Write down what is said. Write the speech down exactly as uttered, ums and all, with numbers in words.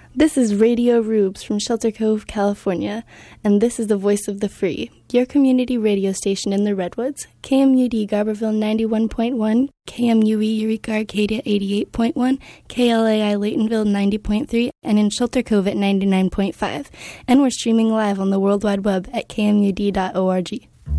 This is Radio Rubes from Shelter Cove, California, and this is the Voice of the Free, your community radio station in the Redwoods, K M U D Garberville ninety-one point one, K M U E Eureka Arcadia eighty-eight point one, K L A I Laytonville ninety point three, and in Shelter Cove at ninety-nine point five. And we're streaming live on the World Wide Web at k m u d dot org.